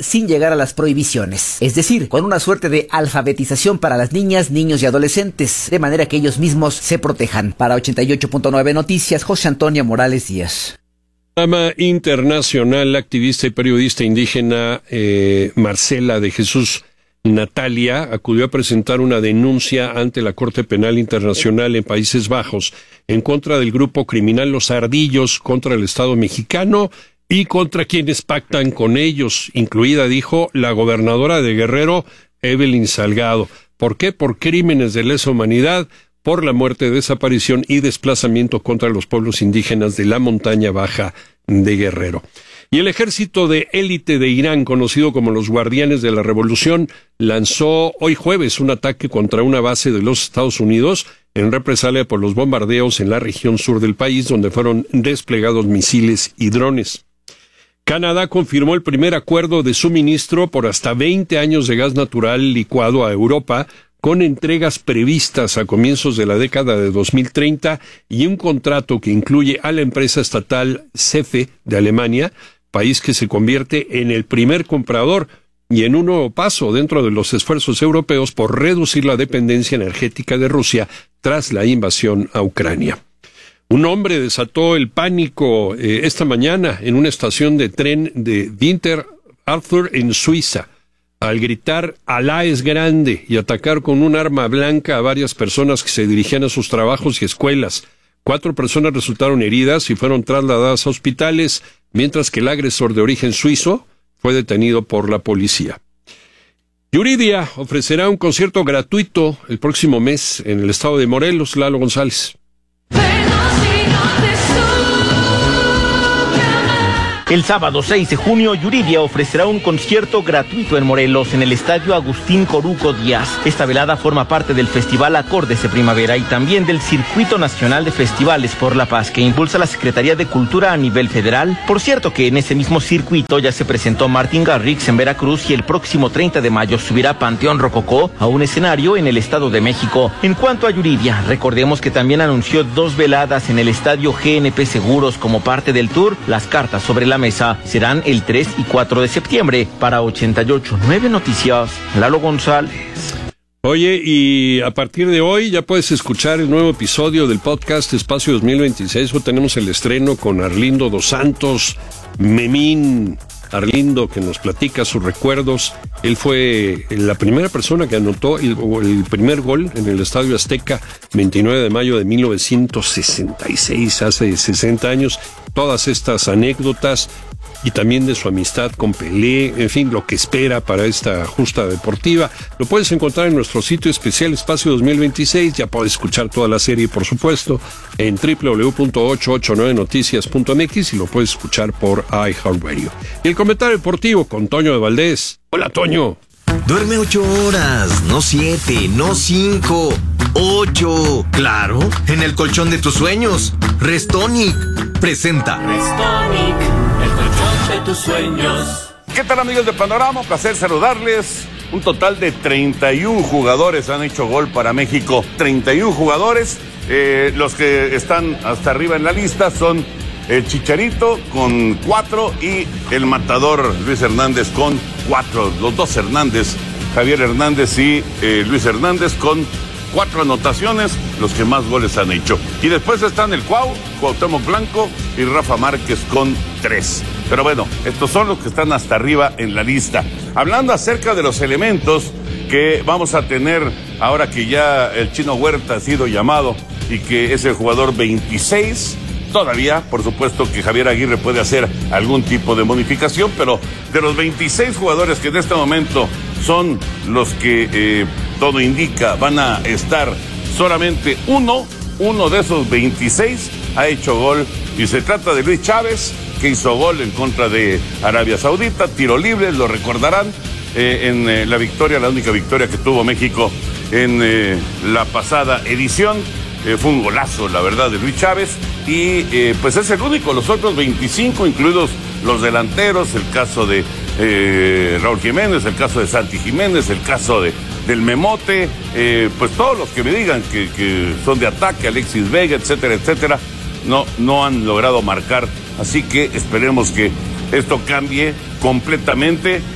sin llegar a las prohibiciones. Es decir, con una suerte de alfabetización para las niñas, niños y adolescentes, de manera que ellos mismos se protejan. Para 88.9 Noticias, José Antonio Morales Díaz. Dama internacional, activista y periodista indígena Marcela de Jesús Natalia acudió a presentar una denuncia ante la Corte Penal Internacional en Países Bajos en contra del grupo criminal Los Ardillos, contra el Estado mexicano y contra quienes pactan con ellos, incluida, dijo, la gobernadora de Guerrero, Evelyn Salgado. ¿Por qué? Por crímenes de lesa humanidad, por la muerte, desaparición y desplazamiento contra los pueblos indígenas de la montaña baja de Guerrero. Y el ejército de élite de Irán, conocido como los Guardianes de la Revolución, lanzó hoy jueves un ataque contra una base de los Estados Unidos en represalia por los bombardeos en la región sur del país, donde fueron desplegados misiles y drones. Canadá confirmó el primer acuerdo de suministro por hasta 20 años de gas natural licuado a Europa, con entregas previstas a comienzos de la década de 2030 y un contrato que incluye a la empresa estatal CFE de Alemania, país que se convierte en el primer comprador y en un nuevo paso dentro de los esfuerzos europeos por reducir la dependencia energética de Rusia tras la invasión a Ucrania. Un hombre desató el pánico esta mañana en una estación de tren de Winter Arthur en Suiza, al gritar "Alá es grande" y atacar con un arma blanca a varias personas que se dirigían a sus trabajos y escuelas. 4 personas resultaron heridas y fueron trasladadas a hospitales, mientras que el agresor de origen suizo fue detenido por la policía. Yuridia ofrecerá un concierto gratuito el próximo mes en el estado de Morelos. Lalo González. El sábado 6 de junio, Yuridia ofrecerá un concierto gratuito en Morelos, en el Estadio Agustín Coruco Díaz. Esta velada forma parte del Festival Acordes de Primavera y también del Circuito Nacional de Festivales por la Paz, que impulsa la Secretaría de Cultura a nivel federal. Por cierto que en ese mismo circuito ya se presentó Martin Garrix en Veracruz y el próximo 30 de mayo subirá Panteón Rococó a un escenario en el Estado de México. En cuanto a Yuridia, recordemos que también anunció 2 veladas en el Estadio GNP Seguros como parte del tour Las Cartas sobre la Mesa. Serán el 3 y 4 de septiembre. Para 88.9 Noticias, Lalo González. Oye, y a partir de hoy ya puedes escuchar el nuevo episodio del podcast Espacio 2026. Hoy tenemos el estreno con Arlindo Dos Santos, Memín Arlindo, que nos platica sus recuerdos. Él fue la primera persona que anotó el primer gol en el Estadio Azteca, 29 de mayo de 1966, hace 60 años. Todas estas anécdotas y también de su amistad con Pelé, en fin, lo que espera para esta justa deportiva, lo puedes encontrar en nuestro sitio especial Espacio 2026, ya puedes escuchar toda la serie, por supuesto, en www.889noticias.mx y lo puedes escuchar por iHeartRadio. Y el comentario deportivo con Toño de Valdés. Hola, Toño. Duerme 8 horas, no 7, no 5, 8. Claro, en el colchón de tus sueños. Restonic presenta Restonic, el colchón de tus sueños. ¿Qué tal, amigos de Panorama? Placer saludarles. Un total de 31 jugadores han hecho gol para México. 31 jugadores. Los que están hasta arriba en la lista son el Chicharito con 4 y el matador Luis Hernández con 4. Los dos Hernández, Javier Hernández y Luis Hernández con 4 anotaciones, los que más goles han hecho. Y después están el Cuauhtémoc Blanco y Rafa Márquez con 3. Pero bueno, estos son los que están hasta arriba en la lista. Hablando acerca de los elementos que vamos a tener ahora que ya el Chino Huerta ha sido llamado y que es el jugador 26, todavía, por supuesto, que Javier Aguirre puede hacer algún tipo de modificación, pero de los 26 jugadores que en este momento son los que todo indica van a estar, solamente uno de esos 26 ha hecho gol, y se trata de Luis Chávez, que hizo gol en contra de Arabia Saudita, tiro libre, lo recordarán, en la victoria, la única victoria que tuvo México en la pasada edición. Fue un golazo, la verdad, de Luis Chávez, y pues es el único. Los otros 25, incluidos los delanteros, el caso de Raúl Jiménez, el caso de Santi Jiménez, el caso del Memote, pues todos los que me digan que son de ataque, Alexis Vega, etcétera, etcétera, no han logrado marcar. Así que esperemos que esto cambie completamente